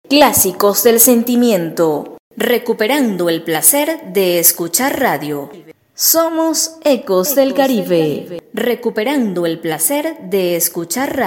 Clásicos del sentimiento, recuperando el placer de escuchar radio. Somos Ecos del Caribe, recuperando el placer de escuchar radio.